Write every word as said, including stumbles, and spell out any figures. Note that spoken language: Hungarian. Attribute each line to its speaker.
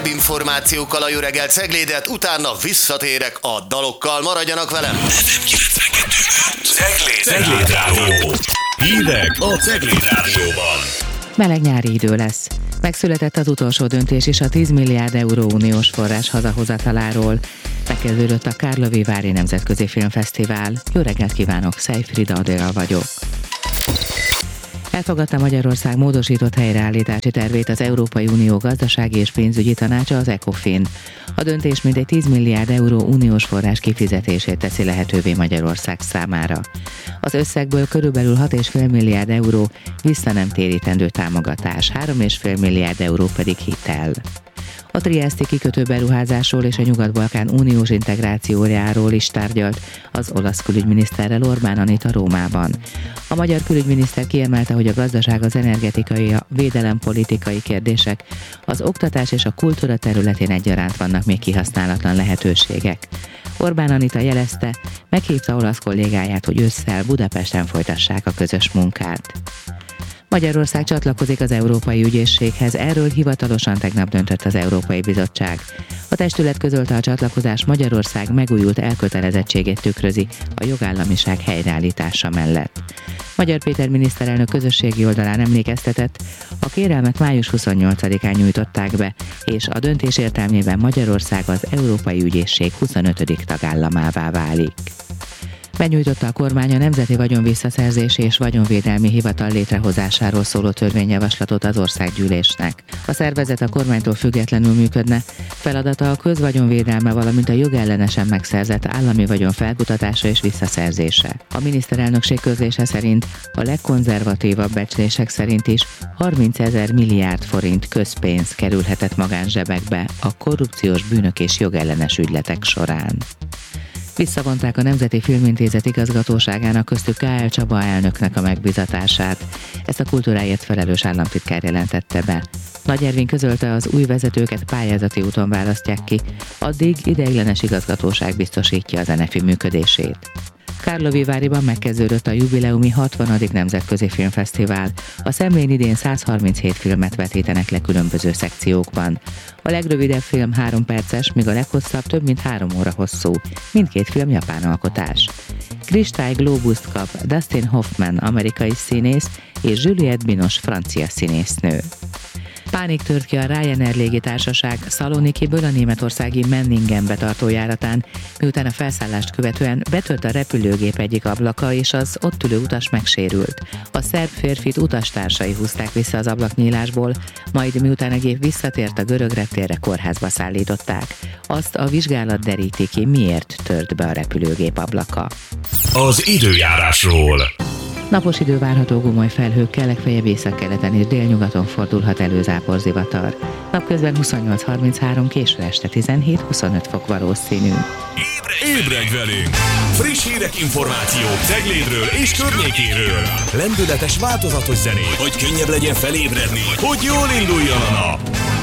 Speaker 1: információkkal a Jó reggelt Ceglédet, utána visszatérek a dalokkal. Maradjanak velem!
Speaker 2: Cegléd, Cegléd Rádió. Hírek a Cegléd Rádióban.
Speaker 3: Meleg nyári idő lesz. Megszületett az utolsó döntés is a tíz milliárd euró uniós forrás hazahozataláról. Megkezdődött a Karlovy-Vary Nemzetközi Filmfesztivál. Jó reggelt kívánok, Szejfrida Adél vagyok. Elfogadta Magyarország módosított helyreállítási tervét az Európai Unió gazdasági és pénzügyi tanácsa, az ECOFIN. A döntés mintegy tíz milliárd euró uniós forrás kifizetését teszi lehetővé Magyarország számára. Az összegből körülbelül hat egész öt milliárd euró vissza nem térítendő támogatás, három egész öt milliárd euró pedig hitel. A trieszti kikötő beruházásról és a Nyugat-Balkán uniós integrációjáról is tárgyalt az olasz külügyminiszterrel Orbán Anita Rómában. A magyar külügyminiszter kiemelte, hogy a gazdaság, az energetikai, a védelempolitikai kérdések, az oktatás és a kultúra területén egyaránt vannak még kihasználatlan lehetőségek. Orbán Anita jelezte, meghívta olasz kollégáját, hogy ősszel Budapesten folytassák a közös munkát. Magyarország csatlakozik az Európai Ügyészséghez, erről hivatalosan tegnap döntött az Európai Bizottság. A testület közölte, a csatlakozás Magyarország megújult elkötelezettségét tükrözi a jogállamiság helyreállítása mellett. Magyar Péter miniszterelnök közösségi oldalán emlékeztetett, a kérelmet május huszonnyolcadikán nyújtották be, és a döntés értelmében Magyarország az Európai Ügyészség huszonötödik tagállamává válik. Benyújtotta a kormány a Nemzeti Vagyonvisszaszerzési és Vagyonvédelmi Hivatal létrehozásáról szóló törvényjavaslatot az országgyűlésnek. A szervezet a kormánytól függetlenül működne, feladata a közvagyonvédelme, valamint a jogellenesen megszerzett állami vagyon felkutatása és visszaszerzése. A miniszterelnökség közlése szerint a legkonzervatívabb becslések szerint is harmincezer milliárd forint közpénz kerülhetett magánzsebekbe a korrupciós bűnök és jogellenes ügyletek során. Visszavonták a Nemzeti Filmintézet igazgatóságának, köztük K L Csaba elnöknek a megbízatását. Ezt a kultúráért felelős államtitkár jelentette be. Nagy Ervin közölte, az új vezetőket pályázati úton választják ki, addig ideiglenes igazgatóság biztosítja az en e f i működését. Karlovy-Varyban megkezdődött a jubileumi hatvanadik Nemzetközi Filmfesztivál. A szemlén idén száz harminchét filmet vetítenek le különböző szekciókban. A legrövidebb film három perces, míg a leghosszabb több mint három óra hosszú. Mindkét film japán alkotás. Kristály Glóbuszt kap Dustin Hoffman, amerikai színész, és Juliette Binoche, francia színésznő. Pánik tört ki a Ryanair légitársaság Szalonikiből a németországi Menningenbe tartó járatán, miután a felszállást követően betört a repülőgép egyik ablaka, és az ott ülő utas megsérült. A szerb férfit utastársai húzták vissza az ablaknyílásból, majd miután a gép visszatért a görög reptérre, kórházba szállították. Azt a vizsgálat deríti ki, miért tört be a repülőgép ablaka.
Speaker 2: Az időjárásról.
Speaker 3: Napos idő várható, gomoly felhőkkel, legfeljebb északkeleten és délnyugaton fordulhat elő záporzivatar. Napközben huszonnyolc harminchárom, késő este tizenhét huszonöt fok valószínű.
Speaker 2: Ébredj velünk! Friss hírek, információk Ceglédről és környékéről. Lendületes, változatos zenék, hogy könnyebb legyen felébredni, hogy jól induljon a nap.